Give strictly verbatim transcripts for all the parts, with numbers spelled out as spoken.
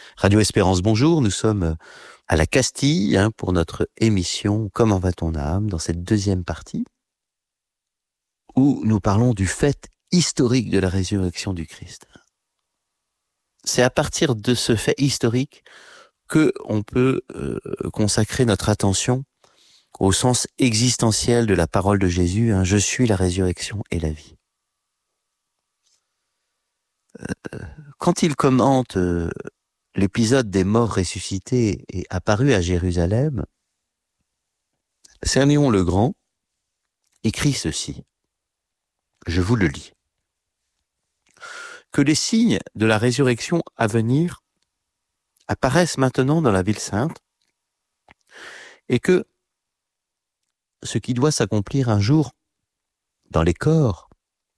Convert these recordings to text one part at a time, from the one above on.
Radio Espérance, bonjour, nous sommes à la Castille hein, pour notre émission Comment va ton âme, dans cette deuxième partie, où nous parlons du fait historique de la résurrection du Christ. C'est à partir de ce fait historique que on peut euh, consacrer notre attention au sens existentiel de la parole de Jésus, hein, « Je suis la résurrection et la vie ». Euh, quand il commente euh, l'épisode des morts ressuscités et apparus à Jérusalem, Séméon le Grand écrit ceci, je vous le lis. Que les signes de la résurrection à venir apparaissent maintenant dans la ville sainte et que ce qui doit s'accomplir un jour dans les corps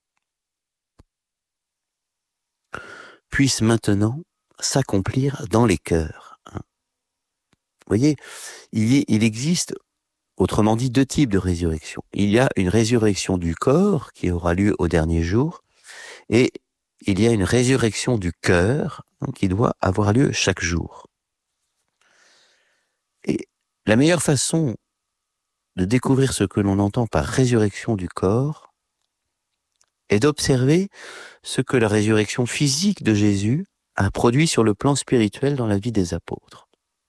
puisse maintenant s'accomplir dans les cœurs. Vous voyez, il, y, il existe, autrement dit, deux types de résurrection. Il y a une résurrection du corps qui aura lieu au dernier jour et il y a une résurrection du cœur qui doit avoir lieu chaque jour. Et la meilleure façon de découvrir ce que l'on entend par résurrection du corps est d'observer ce que la résurrection physique de Jésus a produit sur le plan spirituel dans la vie des apôtres.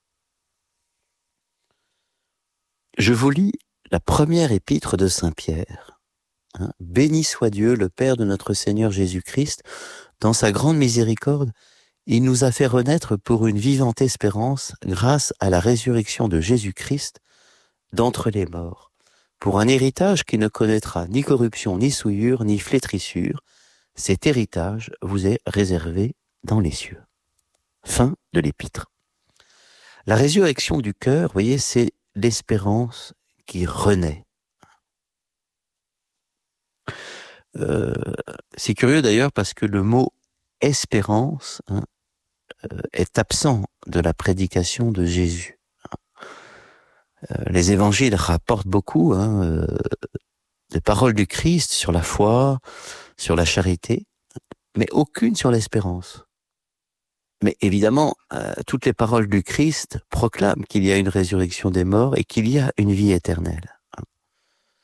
Je vous lis la première épître de Saint Pierre. Hein, béni soit Dieu, le Père de notre Seigneur Jésus-Christ, dans sa grande miséricorde, il nous a fait renaître pour une vivante espérance grâce à la résurrection de Jésus-Christ d'entre les morts, pour un héritage qui ne connaîtra ni corruption, ni souillure, ni flétrissure. Cet héritage vous est réservé dans les cieux. Fin de l'épître. La résurrection du cœur, vous voyez, c'est l'espérance qui renaît. Euh, c'est curieux d'ailleurs parce que le mot espérance hein, euh, est absent de la prédication de Jésus. Euh, les évangiles rapportent beaucoup hein, euh, des paroles du Christ sur la foi, sur la charité, mais aucune sur l'espérance. Mais évidemment, euh, toutes les paroles du Christ proclament qu'il y a une résurrection des morts et qu'il y a une vie éternelle.